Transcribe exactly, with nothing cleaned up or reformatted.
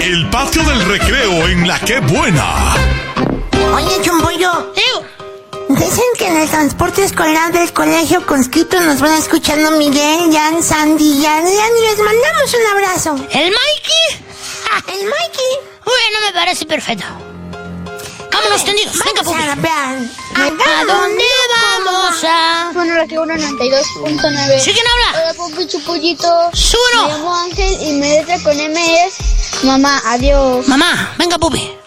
El patio del recreo en La Qué Buena. Oye, Chumbollo. Dicen que en el transporte escolar del colegio Conscripto nos van escuchando Miguel, Jan, Sandy, Jan, Jan, y les mandamos un abrazo. ¿El Mikey? El Mikey. Bueno, me parece perfecto. Vámonos tendidos. Venga, Vamos a rapear. ¿A dónde vamos a...? Bueno, La Qué Buena noventa y dos punto nueve. ¿Sí, quién habla? Hola, Pupi Chupollito. Me ¡Suno! llamo Ángel y mi letra con M es Mamá, adiós. Mamá, venga, Pupi.